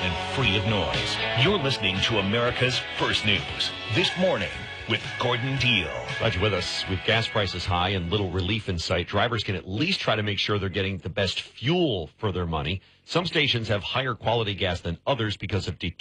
and free of noise. You're listening to America's First News. This morning with Gordon Deal. Glad you're with us. With gas prices high and little relief in sight, drivers can at least try to make sure they're getting the best fuel for their money. Some stations have higher quality gas than others because of